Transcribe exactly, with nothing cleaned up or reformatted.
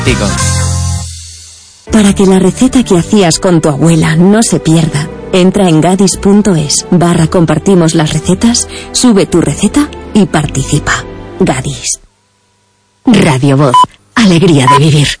Para que la receta que hacías con tu abuela no se pierda, entra en gadis punto es barra compartimos las recetas, sube tu receta y participa. Gadis. Radio Voz. Alegría de vivir.